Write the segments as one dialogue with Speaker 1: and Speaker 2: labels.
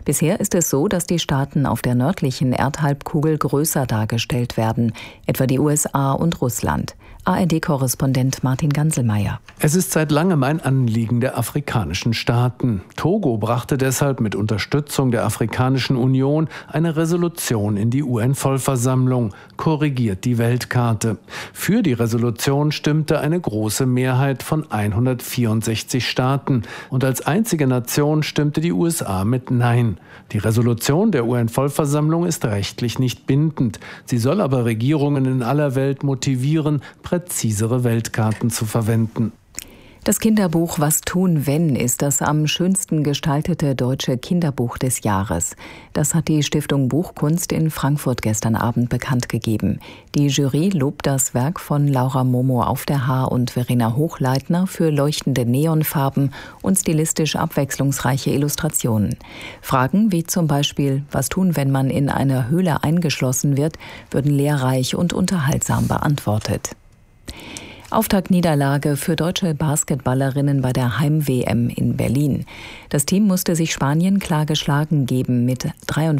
Speaker 1: Bisher ist es so, dass die Staaten auf der nördlichen Erdhalbkugel größer dargestellt werden, etwa die USA und Russland. ARD-Korrespondent Martin Ganselmeier.
Speaker 2: Es ist seit langem ein Anliegen der afrikanischen Staaten. Togo brachte deshalb mit Unterstützung der Afrikanischen Union eine Resolution in die UN-Vollversammlung, korrigiert die Weltkarte. Für die Resolution stimmte eine große Mehrheit von 164 Staaten und als einzige Nation stimmte die USA mit Nein. Die Resolution der UN-Vollversammlung ist rechtlich nicht bindend. Sie soll aber Regierungen in aller Welt motivieren, präzisere Weltkarten zu verwenden.
Speaker 1: Das Kinderbuch Was tun, wenn ist das am schönsten gestaltete deutsche Kinderbuch des Jahres. Das hat die Stiftung Buchkunst in Frankfurt gestern Abend bekannt gegeben. Die Jury lobt das Werk von Laura Momo auf der Haar und Verena Hochleitner für leuchtende Neonfarben und stilistisch abwechslungsreiche Illustrationen. Fragen wie zum Beispiel, was tun, wenn man in einer Höhle eingeschlossen wird, würden lehrreich und unterhaltsam beantwortet. Auftaktniederlage für deutsche Basketballerinnen bei der Heim-WM in Berlin. Das Team musste sich Spanien klar geschlagen geben mit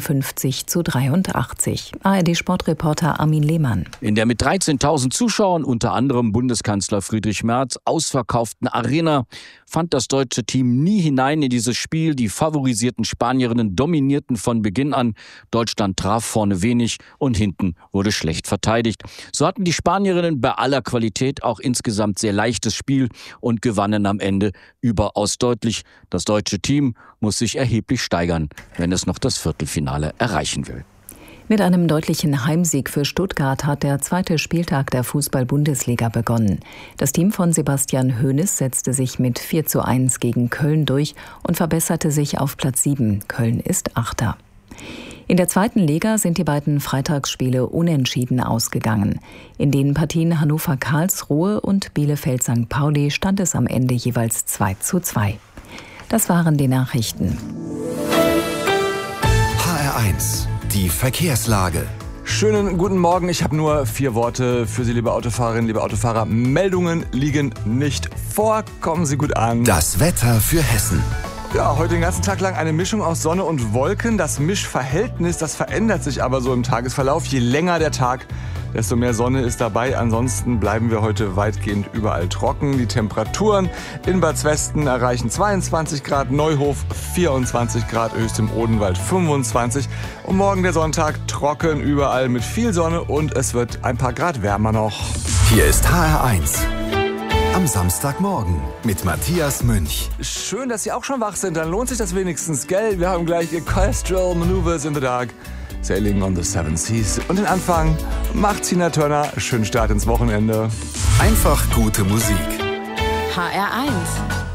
Speaker 1: 53:83. ARD-Sportreporter Armin Lehmann.
Speaker 3: In der mit 13.000 Zuschauern, unter anderem Bundeskanzler Friedrich Merz, ausverkauften Arena fand das deutsche Team nie hinein in dieses Spiel. Die favorisierten Spanierinnen dominierten von Beginn an. Deutschland traf vorne wenig und hinten wurde schlecht verteidigt. So hatten die Spanierinnen bei aller Qualität auch insgesamt sehr leichtes Spiel und gewannen am Ende überaus deutlich. Das deutsche Team muss sich erheblich steigern, wenn es noch das Viertelfinale erreichen will.
Speaker 1: Mit einem deutlichen Heimsieg für Stuttgart hat der zweite Spieltag der Fußball-Bundesliga begonnen. Das Team von Sebastian Hoeneß setzte sich mit 4:1 gegen Köln durch und verbesserte sich auf Platz 7. Köln ist Achter. In der zweiten Liga sind die beiden Freitagsspiele unentschieden ausgegangen. In den Partien Hannover-Karlsruhe und Bielefeld-St. Pauli stand es am Ende jeweils 2:2. Das waren die Nachrichten.
Speaker 4: HR1, die Verkehrslage.
Speaker 5: Schönen guten Morgen. Ich habe nur 4 Worte für Sie, liebe Autofahrerinnen, liebe Autofahrer. Meldungen liegen nicht vor. Kommen Sie gut an.
Speaker 4: Das Wetter für Hessen.
Speaker 5: Ja, heute den ganzen Tag lang eine Mischung aus Sonne und Wolken. Das Mischverhältnis, das verändert sich aber so im Tagesverlauf. Je länger der Tag, desto mehr Sonne ist dabei. Ansonsten bleiben wir heute weitgehend überall trocken. Die Temperaturen in Bad Zwesten erreichen 22 Grad, Neuhof 24 Grad, höchst im Odenwald 25. Und morgen der Sonntag trocken überall mit viel Sonne und es wird ein paar Grad wärmer noch.
Speaker 4: Hier ist HR1. Am Samstagmorgen mit Matthias Münch.
Speaker 5: Schön, dass Sie auch schon wach sind. Dann lohnt sich das wenigstens, gell? Wir haben gleich Orchestral Maneuvers in the Dark, Sailing on the Seven Seas. Und den Anfang macht Tina Turner. Schönen Start ins Wochenende.
Speaker 4: Einfach gute Musik.
Speaker 6: HR1